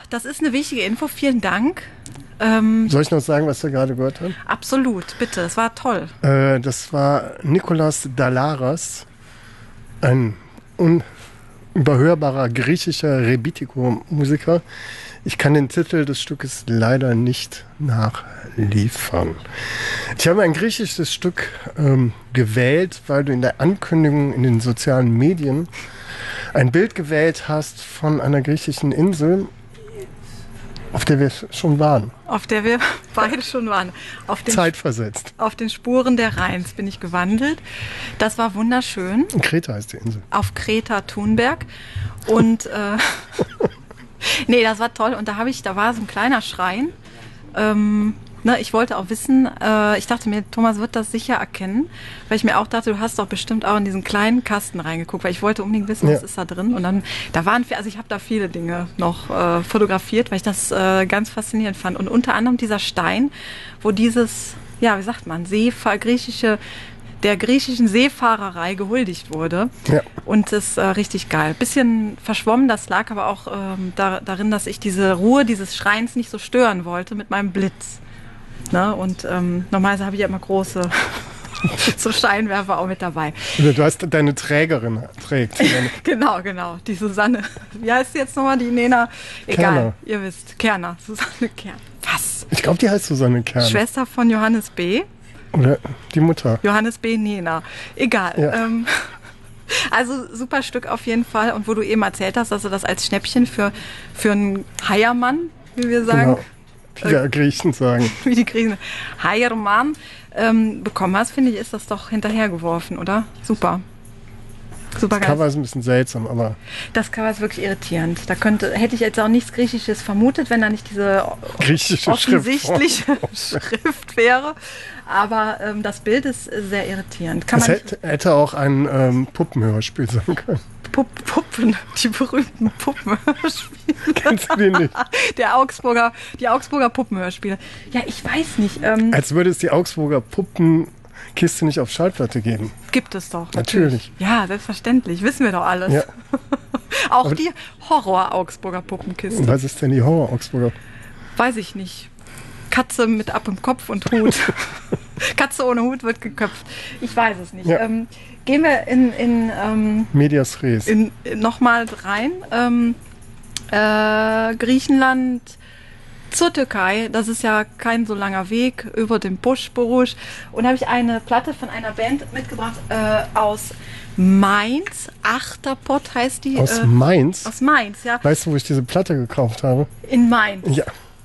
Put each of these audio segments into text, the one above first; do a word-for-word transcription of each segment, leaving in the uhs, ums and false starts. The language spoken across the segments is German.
das ist eine wichtige Info. Vielen Dank. Ähm, Soll ich noch sagen, was wir gerade gehört haben? Absolut, bitte. Es war toll. Äh, das war Nikolaos Dalaras, ein unüberhörbarer griechischer Rebetiko-Musiker. Ich kann den Titel des Stückes leider nicht nachliefern. Ich habe ein griechisches Stück ähm, gewählt, weil du in der Ankündigung in den sozialen Medien ein Bild gewählt hast von einer griechischen Insel, auf der wir schon waren. Auf der wir beide schon waren. Auf den, Zeitversetzt. Auf den Spuren der Rheins bin ich gewandelt. Das war wunderschön. In Kreta heißt die Insel. Auf Kreta Thunberg. Und äh, nee, das war toll. Und da habe ich, da war so ein kleiner Schrein. Ähm, ne, ich wollte auch wissen, äh, ich dachte mir, Thomas wird das sicher erkennen, weil ich mir auch dachte, du hast doch bestimmt auch in diesen kleinen Kasten reingeguckt, weil ich wollte unbedingt wissen, ja. was ist da drin. Und dann, da waren, also ich habe da viele Dinge noch äh, fotografiert, weil ich das äh, ganz faszinierend fand. Und unter anderem dieser Stein, wo dieses, ja, wie sagt man, Seefahr, griechische, der griechischen Seefahrerei gehuldigt wurde. Ja. Und das ist äh, richtig geil. Bisschen verschwommen, das lag aber auch ähm, da, darin, dass ich diese Ruhe dieses Schreins nicht so stören wollte mit meinem Blitz. Ne? Und ähm, normalerweise habe ich ja immer große so Scheinwerfer auch mit dabei. Du hast deine Trägerin trägt. Genau, genau. Die Susanne. Wie heißt sie jetzt nochmal? Die Nena? Egal, Kerner. Ihr wisst. Kerner. Susanne Kerner. Was? Ich glaube, die heißt Susanne Kerner. Schwester von Johannes B. Oder die Mutter. Johannes B. Nena. Egal. Ja. Ähm, also super Stück auf jeden Fall. Und wo du eben erzählt hast, dass du das als Schnäppchen für, für einen Heiermann, wie wir sagen, genau. Wie die Griechen sagen. Wie die Griechen. Heiermann ähm, bekommen hast, finde ich, ist das doch hinterhergeworfen, oder? Super. Super das Cover ist ein bisschen seltsam, aber... Das Cover ist wirklich irritierend. Da könnte, hätte ich jetzt auch nichts Griechisches vermutet, wenn da nicht diese griechische offensichtliche Schrift, Schrift wäre. Aber ähm, das Bild ist sehr irritierend. Kann es man hätte, hätte auch ein ähm, Puppenhörspiel sein können. Pup Puppen, die berühmten Puppenhörspiele. Kennst du die nicht? Der Augsburger, die Augsburger Puppenhörspiele. Ja, ich weiß nicht. Ähm, Als würde es die Augsburger Puppenkiste nicht auf Schallplatte geben. Gibt es doch. Natürlich. natürlich. Ja, selbstverständlich. Wissen wir doch alles. Ja. Auch Aber die Horror-Augsburger Puppenkiste. Was ist denn die Horror-Augsburger? Weiß ich nicht. Katze mit ab im Kopf und Hut. Katze ohne Hut wird geköpft. Ich weiß es nicht. Ja. Ähm, gehen wir in, in ähm, Medias Res. In, in, nochmal rein. Ähm, äh, Griechenland zur Türkei. Das ist ja kein so langer Weg über den Busch-Burusch. Und da habe ich eine Platte von einer Band mitgebracht äh, aus Mainz. Achterpott heißt die. Aus äh, Mainz? Aus Mainz, ja. Weißt du, wo ich diese Platte gekauft habe? In Mainz. Ja.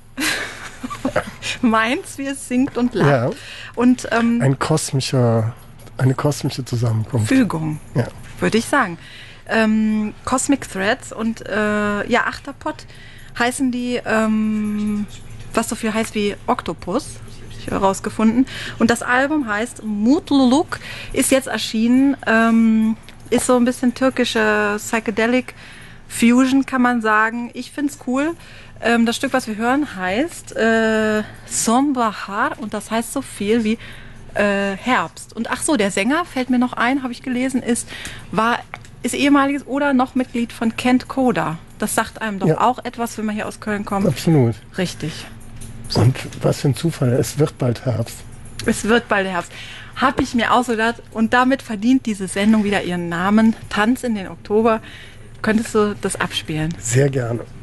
Mainz, wie es singt und lacht. Ja. Und, ähm, Ein kosmischer, eine kosmische Zusammenkunft. Fügung, ja. würde ich sagen. Ähm, Cosmic Threads und äh, ja, Achterpott heißen die, ähm, was so viel heißt wie Oktopus, habe ich herausgefunden. Und das Album heißt Mutluluk, ist jetzt erschienen, ähm, ist so ein bisschen türkische Psychedelic Fusion, kann man sagen. Ich finde es cool. Ähm, das Stück, was wir hören, heißt äh, Sonbahar und das heißt so viel wie äh, Herbst. Und ach so, der Sänger, fällt mir noch ein, habe ich gelesen, ist, war, ist ehemaliges oder noch Mitglied von Kent Koda. Das sagt einem doch ja. auch etwas, wenn man hier aus Köln kommt. Absolut. Richtig. So. Und was für ein Zufall, es wird bald Herbst. Es wird bald Herbst. Habe ich mir ausgedacht und damit verdient diese Sendung wieder ihren Namen. Tanz in den Oktober. Könntest du das abspielen? Sehr gerne.